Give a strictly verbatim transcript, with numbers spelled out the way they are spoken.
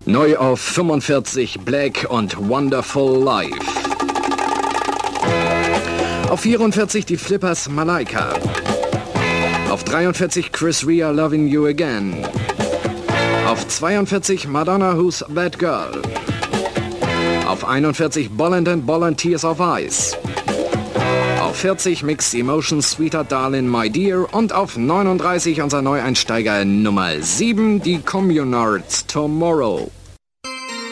Neu auf fünfundvierzig Black und Wonderful Life. Auf vierundvierzig die Flippers Malaika. Auf dreiundvierzig Chris Rea Loving You Again. Auf zweiundvierzig Madonna Who's That Girl. Auf einundvierzig Bolland and Bolland Tears of Ice. Auf vierzig Mixed Emotions Sweeter Darling My Dear und auf neununddreißig unser Neueinsteiger Nummer sieben, die Communards Tomorrow.